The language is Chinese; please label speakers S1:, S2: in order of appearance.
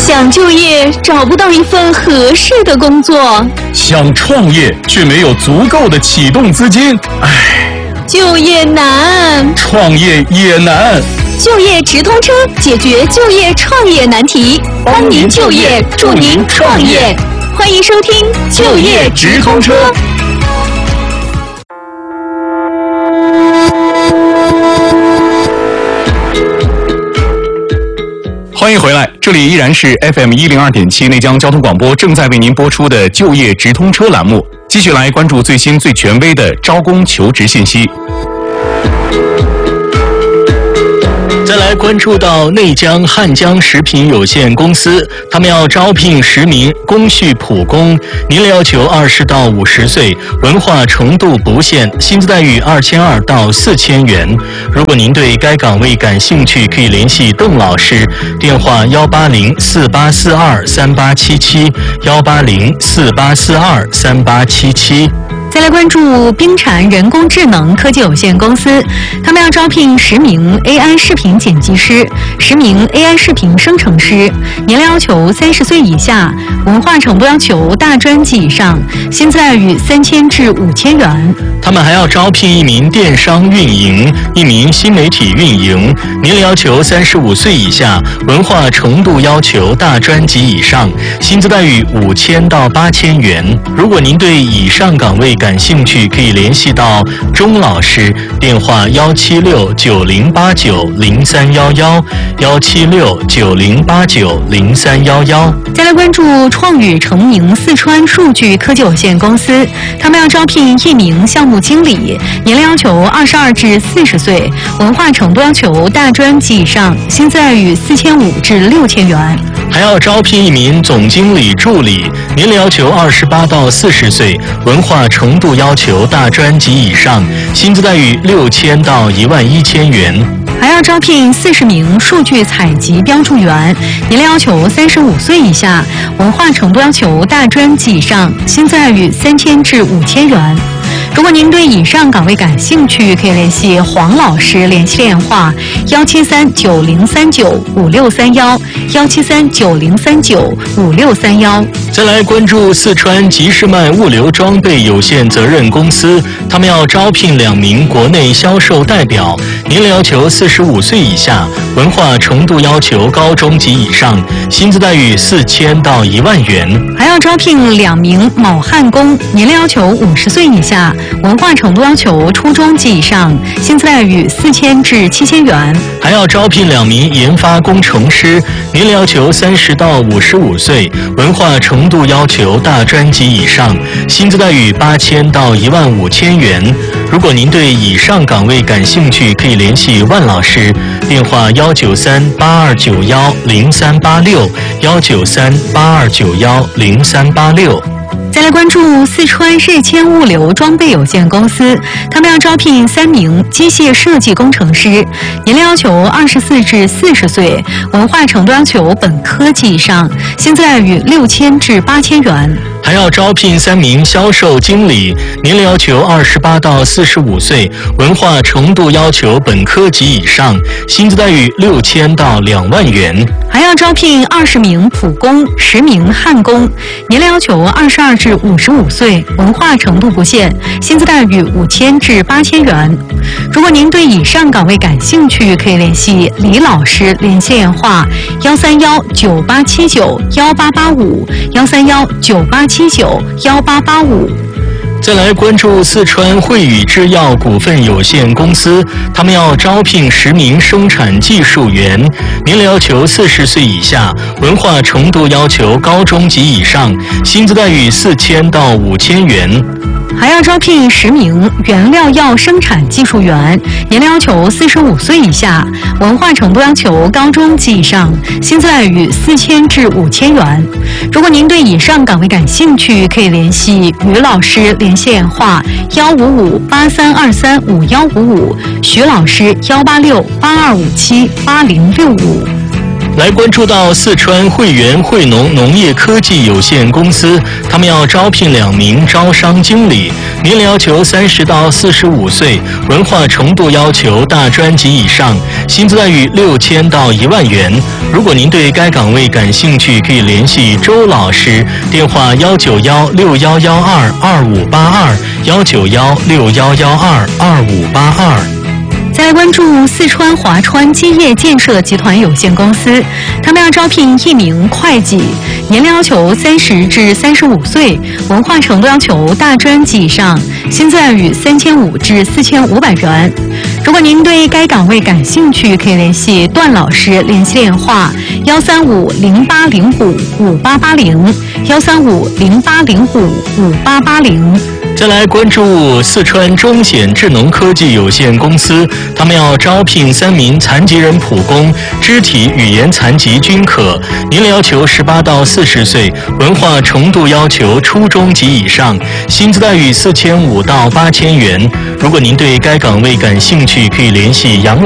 S1: 想就业找不到一份合适的工作，
S2: 想创业却没有足够的启动资金，
S1: 就业难，
S2: 创业也难。
S1: 就业直通车解决就业创业难题，帮您就业，助您创业。欢迎收听就业直通车。
S2: 欢迎回来，这里依然是 FM 102.7内江交通广播正在为您播出的就业直通车栏目，继续来关注最新最权威的招工求职信息。
S3: 再来关注到内江汉江食品有限公司，他们要招聘10名工序普工，年龄要求20到50岁，文化程度不限，薪资待遇2200到4000元。如果您对该岗位感兴趣，可以联系邓老师，电话18048423877 18048423877。
S1: 再来关注冰蝉人工智能科技有限公司，他们要招聘10名 AI 视频剪辑师、10名 AI 视频生成师，年龄要求30岁以下，文化程度要求大专及以上，薪资待遇3000至5000元。
S3: 他们还要招聘1名电商运营、1名新媒体运营，年龄要求35岁以下，文化程度要求大专及以上，薪资待遇5000到8000元。如果您对以上岗位感兴趣，可以联系到钟老师，电话17690890311 17690890311。
S1: 再来关注创宇成宁四川数据科技有限公司，他们要招聘1名项目经理，年龄要求22至40岁，文化程度要求大专及以上，薪资待遇4500至6000元。
S3: 还要招聘1名总经理助理，年龄要求28到40岁，文化程度要求大专及以上，薪资待遇6000到11000元。
S1: 还要招聘40名数据采集标注员，年龄要求35岁以下，文化程度要求大专及以上，薪资待遇3000至5000元。如果您对以上岗位感兴趣，可以联系黄老师，联系电话17390395631 17390395631。
S3: 再来关注四川吉士迈物流装备有限责任公司，他们要招聘2名国内销售代表，年龄要求45岁以下，文化程度要求高中及以上，薪资待遇4000到1万元。
S1: 还要招聘2名铆焊工，年龄要求50岁以下，文化程度要求初中及以上，薪资待遇4000至7000元。
S3: 还要招聘2名研发工程师，年龄要求30到55岁，文化程度要求大专及以上，薪资待遇8000到15000元。如果您对以上岗位感兴趣，可以联系万老师，电话19382910386 19382910386。
S1: 再来关注四川日千物流装备有限公司，他们要招聘3名机械设计工程师，年龄要求24至40岁，文化程度要求本科及以上，薪资待遇6000至8000元。
S3: 还要招聘3名销售经理，年龄要求28到45岁，文化程度要求本科及以上，薪资待遇6000到2万元。
S1: 还要招聘20名普工、10名焊工，年龄要求22至55岁，文化程度不限，薪资待遇5000至8000元。如果您对以上岗位感兴趣，可以联系李老师，联系电话13198791885 13198791885。
S3: 再来关注四川汇宇制药股份有限公司，他们要招聘10名生产技术员，年龄要求40岁以下，文化程度要求高中及以上，薪资待遇4000到5000元。
S1: 还要招聘10名原料药生产技术员，年龄要求45岁以下，文化程度要求高中及以上，薪资待遇4000至5000元。如果您对以上岗位感兴趣，可以联系于老师，联系电话15583235155，徐老师18682578065。
S3: 来来关注到四川汇源汇农农业科技有限公司，他们要招聘2名招商经理，年龄要求30到45岁，文化程度要求大专级以上，薪资待遇6000到1万元。如果您对该岗位感兴趣，可以联系周老师，电话19161122582，19161122582。
S1: 再来关注四川华川基业建设集团有限公司，他们要招聘1名会计，年龄要求30至35岁，文化程度要求大专级以上，薪资待遇3500至4500元。如果您对该岗位感兴趣，可以联系段老师，联系电话13508055880，13508055880。
S3: 再来关注四川中显智能科技有限公司，他们要招聘3名残疾人普工，肢体语言残疾均可，年龄要求18到40岁，文化程度要求初中级以上，薪资待遇4500到8000元。如果您对该岗位感兴趣，可以联系杨